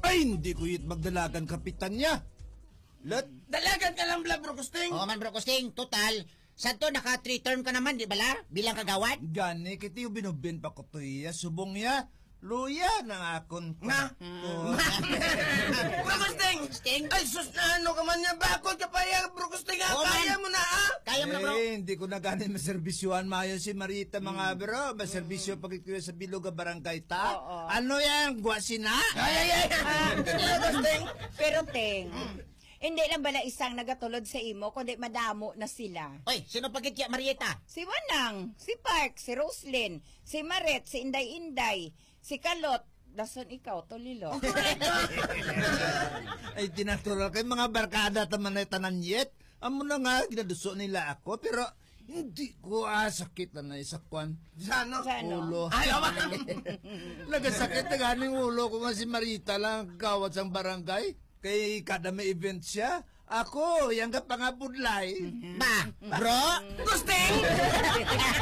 Ay, hindi ko yun magdalagan kapitan niya. Dalagan ka lang bla, Bro Kusting. Oo man, Bro Kusting. Total, santo naka 3 term ka naman, di ba la? Bilang kagawad. Gani, kiti yung binubin pa ko to iya. Subong ya. Luya na akon ko. Nga? Bro Kusting! Ay, sus na ano ka man niya. Bakod ka pa yan, Bro Kusting. Kaya mo na, Kaya mo na, bro. Hindi ko na gani maservisyohan mayo si Marita, mga bro. Maservisyo pagkikuya sa Bilog Barangay ta. Ano yan? Guwasina? Ay! Bro Kusting! Pero, Teng, hindi lang bala isang nagatulod sa imo, kundi madamo na sila. Oy, sino pagkitya, Marieta? Si Wanang, si Park, si Roslyn, si Maret, si Inday-Inday, si Kalot, dason ikaw, Tolilo. Ay, tinatural kay mga barkada taman na tanan yet. Amo na nga, ginaduso nila ako, pero hindi ko sakit na isakwan. Sano? Ulo. Ay, awa! Nagasakit na ganing ulo ko nga si Marita lang kawat sang barangay. Kay kada may event siya, ako, yang ka pangapudlay. Ba, bro? Kusting!